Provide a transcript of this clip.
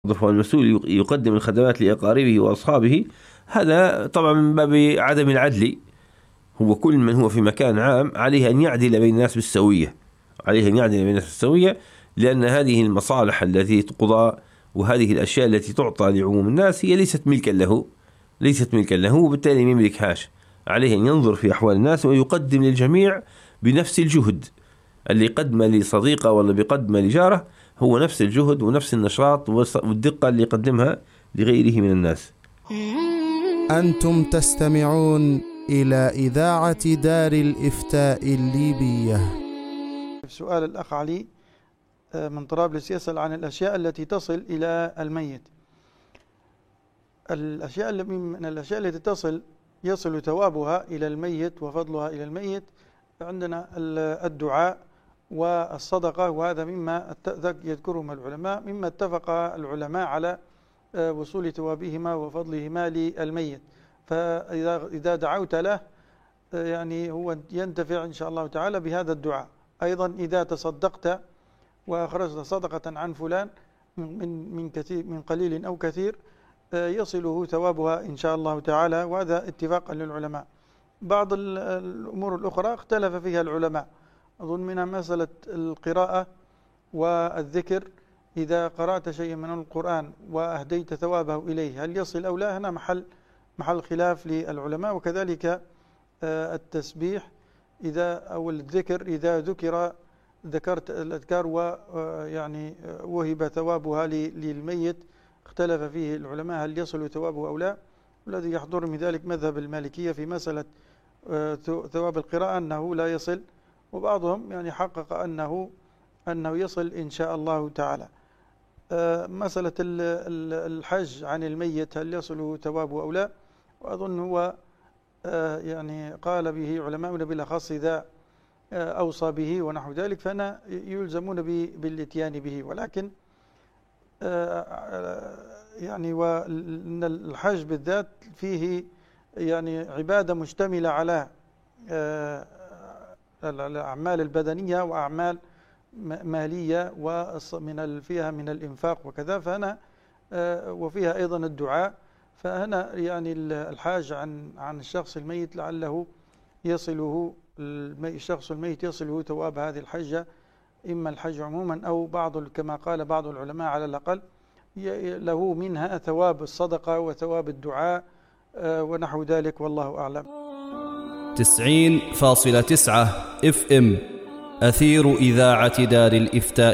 والمسؤول يقدم الخدمات لأقاربه وأصحابه، هذا طبعا من باب عدم العدل. هو كل من هو في مكان عام عليه أن يعدل بين الناس بالسوية، عليه أن يعدل بين الناس بالسوية، لأن هذه المصالح التي تقضى وهذه الأشياء التي تعطى لعموم الناس هي ليست ملكا له، ليست ملكا له، وبالتالي ما يملكهاش. عليه أن ينظر في أحوال الناس ويقدم للجميع بنفس الجهد. اللي يقدم لصديقه ولا بيقدم لجاره هو نفس الجهد ونفس النشاط والدقة اللي يقدمها لغيره من الناس. أنتم تستمعون إلى إذاعة دار الإفتاء الليبية. سؤال الأخ علي من طرابلس يسأل عن الأشياء التي تصل إلى الميت. من الأشياء التي يصل ثوابها إلى الميت وفضلها إلى الميت عندنا الدعاء والصدقة، وهذا مما يذكرهم العلماء، مما اتفق العلماء على وصول ثوابهما وفضلهما للميت. فإذا دعوت له يعني هو ينتفع إن شاء الله تعالى بهذا الدعاء. أيضا إذا تصدقت وأخرجت صدقة عن فلان من قليل أو كثير يصله ثوابها إن شاء الله تعالى، وهذا اتفاقا للعلماء. بعض الأمور الأخرى اختلف فيها العلماء، أظن منها مسألة القراءة والذكر. إذا قرأت شيئا من القرآن وأهديت ثوابه إليه هل يصل أو لا؟ هنا محل خلاف للعلماء. وكذلك التسبيح أو الذكر إذا ذكرت الأذكار ويعني وهب ثوابها للميت، اختلف فيه العلماء هل يصل ثوابه أو لا. والذي يحضر من ذلك مذهب المالكية في مسألة ثواب القراءة أنه لا يصل، وبعضهم يعني حقق أنه يصل إن شاء الله تعالى. مسألة الحج عن الميت هل يصل ثوابه أو لا؟ وأظن هو يعني قال به علماؤنا بالأخص إذا أوصى به ونحو ذلك فأنا يلزمون بالاتيان به. ولكن يعني وأن الحج بالذات فيه يعني عبادة مشتملة على الأعمال البدنية وأعمال مالية فيها من الإنفاق وكذا، فهنا وفيها أيضا الدعاء. فهنا يعني الحاج عن الشخص الميت لعله يصله الشخص الميت يصله ثواب هذه الحجة، إما الحج عموما أو كما قال بعض العلماء على الأقل له منها ثواب الصدقة وثواب الدعاء ونحو ذلك، والله أعلم. 90.9 FM أثير إذاعة دار الإفتاء